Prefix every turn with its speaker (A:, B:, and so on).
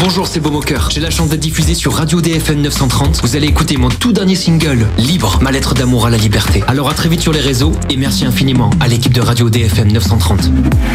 A: Bonjour, c'est Beaumoqueur. J'ai la chance d'être diffusé sur Radio DFM 930. Vous allez écouter mon tout dernier single, Libre, ma lettre d'amour à la liberté. Alors à très vite sur les réseaux et merci infiniment à l'équipe de Radio DFM 930.